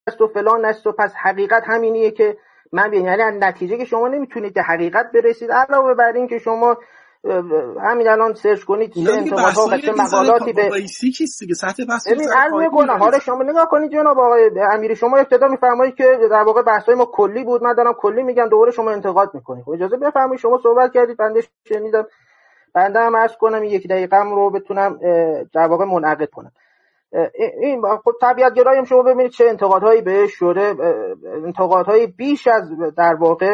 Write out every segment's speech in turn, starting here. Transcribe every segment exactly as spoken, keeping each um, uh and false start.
است و فلان است و پس حقیقت همینیه که من ببین، یعنی نتیجه که شما نمیتونید به حقیقت برسید. علاوه بر این که شما همین الان سرچ کنید چه انتقادها و چه مقالاتی به بیسیکیست دیگه، سطح بحث ببین عرض می‌کنم. حالا شما نگاه کنید جناب آقای امیری، شما ابتدا می‌فرمایید که در واقع بحث‌های ما کلی بود، من دارم کلی میگم، دوباره شما انتقاد می‌کنید. خب اجازه بفرمایید، شما صحبت کردید بنده شنیدم، بنده هم عرض کنم یک دقیقه‌ام رو بتونم در واقع منعقد کنم. این خب طبیعت گرایی شما ببینید چه انتقادهایی بهش شده، انتقادهای بیش از در واقع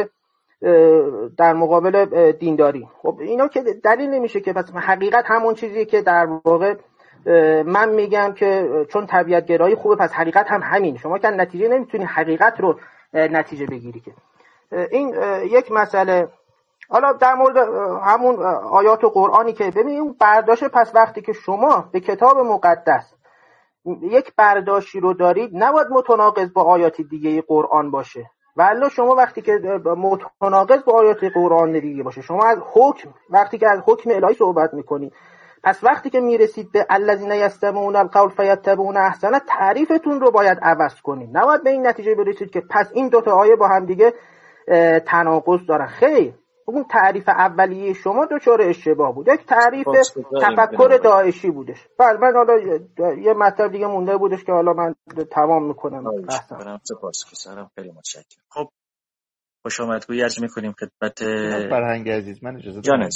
در مقابل دینداری. خب اینا که دلیل نمیشه که پس حقیقت همون چیزیه که در واقع من میگم که چون طبیعت گرایی خوبه پس حقیقت هم همین. شما که نتیجه نمیتونی حقیقت رو نتیجه بگیری که. این یک مسئله. حالا در مورد همون آیات قرآنی که ببینید اون برداشت، پس وقتی که شما به کتاب مقدس یک برداشتی رو دارید نباید متناقض با آیات دیگه قرآن باشه. ولی شما وقتی که متناقض با آیات قرآن دیگه باشه، شما از حکم وقتی که از حکم الهی صحبت میکنید، پس وقتی که میرسید به الذین یستمعون القول فیتبعون احسنه، تعریفتون رو باید عوض کنید. نباید به این نتیجه برسید که پس این دو تا آیه با هم دیگه تناقض دارن. خیر، اون تعریف اولیه شما دچار اشتباه بود، یک تعریف تفکر داعشی بودش. بله من حالا یه مطلب دیگه مونده بودش که حالا من تمام میکنم بحثم. سپاسگزارم، خیلی متشکرم. خب خوش آمدگویی عرض میکنیم خدمت فرهنگ عزیز. من اجازه دارم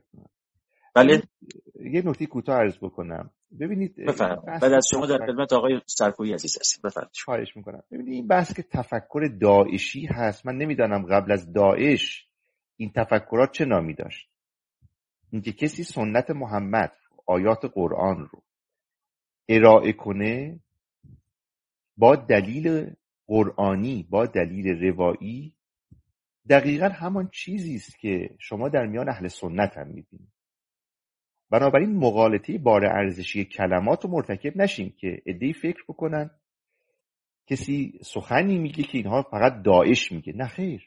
ولی یه نکته کوتاه عرض بکنم. ببینید بعد از شما در خدمت آقای سرکویی عزیز هستیم. بفرمایید. خواهش میکنم. ببینید این بحث که تفکر داعشی هست، من نمیدانم قبل از داعش این تفکرات چه نامی داشت. اینکه کسی سنت محمد، آیات قرآن رو ارائه کنه با دلیل قرآنی، با دلیل روایی، دقیقاً همان چیزی است که شما در میان اهل سنت هم می‌بینید. بنابراین مغالطه بار ارزشی کلمات رو مرتکب نشیم که عده‌ای فکر بکنن کسی سخنی میگه که اینها فقط داعش میگه. نه خیر،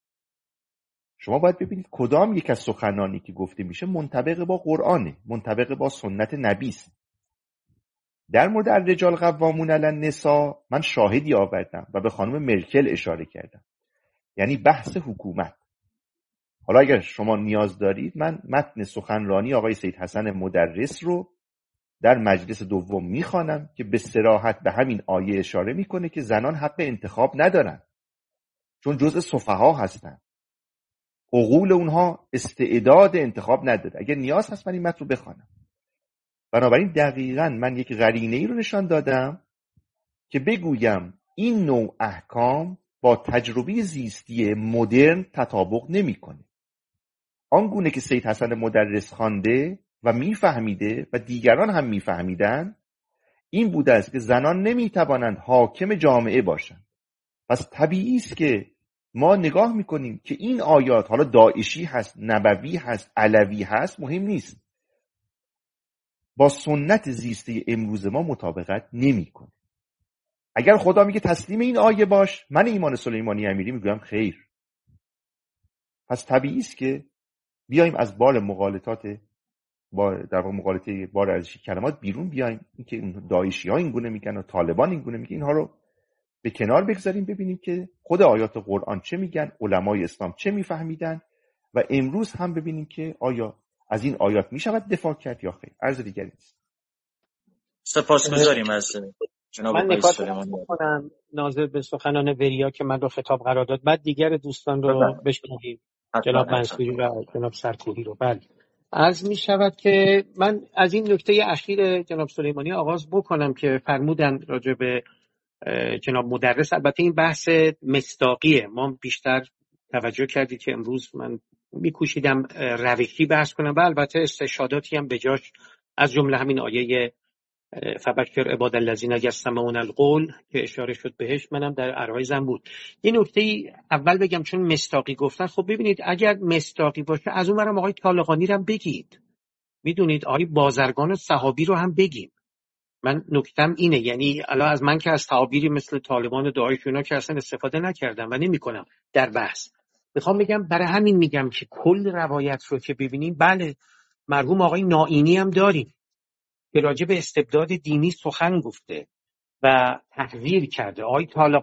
شما باید ببینید کدام یک از سخنانی که گفته میشه منطبق با قرآنه، منطبق با سنت نبی است. در مورد الرجال قوامون علی النساء من شاهدی آوردم و به خانم مرکل اشاره کردم، یعنی بحث حکومت. حالا اگر شما نیاز دارید من متن سخنرانی آقای سید حسن مدرس رو در مجلس دوم میخوانم که به صراحت به همین آیه اشاره میکنه که زنان حق انتخاب ندارن چون جزء سفها هستن، عقول اونها استعداد انتخاب نداره. اگر نیاز هست من این متن رو بخوانم. بنابراین دقیقاً من یک قرینه‌ای رو نشان دادم که بگویم این نوع احکام با تجربه زیستی مدرن تطابق نمی‌کنه. آنگونه که سید حسن مدرس خوانده و میفهمیده و دیگران هم میفهمیدن این بوده است که زنان نمیتوانند حاکم جامعه باشند. پس طبیعی است که ما نگاه میکنیم که این آیات حالا داعشی هست، نبوی هست، علوی هست، مهم نیست، با سنت زیسته امروز ما مطابقت نمیکنه. اگر خدا میگه تسلیم این آیه باش، من ایمان سلیمانی امیری میگم خیر. پس طبیعی است که بیایم از بار مغالطات با در واقع مغالطه بار ارزشی کلمات بیرون بیایم. اینکه اون داعشی‌ها این گونه میگن و طالبان این گونه میگن، اینها رو به کنار بگذاریم، ببینیم که خود آیات قرآن چه میگن، علمای اسلام چه میفهمیدن و امروز هم ببینیم که آیا از این آیات میشود دفاع کرد یا خیر. عرض دیگری نیست. سپاسگزاریم از جناب آقای سلیمانی. من ناظر به سخنان وریا که من رو خطاب قرار داد، بعد دیگر دوستان رو بشنویم، جناب منصوری و جناب سرکوبی رو. بله عرض می شود که من از این نکته اخیر جناب سلیمانی آغاز بکنم که فرمودن راجع به جناب مدرس. البته این بحث مصداقیه، ما بیشتر توجه کردید که امروز من میکوشیدم روشی بحث کنم و البته استشهاداتی هم به جاش، از جمله همین آیه فبشر عباد الذین یستمعون القول که اشاره شد بهش، منم در عرایزم بود. یه نکته اول بگم چون مصداقی گفتن، خب ببینید اگر مصداقی باشه از اون برم آقای طالقانی رو هم بگید، میدونید آقای بازرگان و صحابی رو هم بگیم. من نکتم اینه، یعنی الان از من که از تعابیری مثل طالبان و داعش اینا که اصلا استفاده نکردم و نمی‌کنم در بحث، میخوام بگم برای همین میگم که کل روایت رو که ببینیم، بله مرحوم آقای نائینی هم داریم که راجع به استبداد دینی سخن گفته و تحقیر کرده. آقای طالق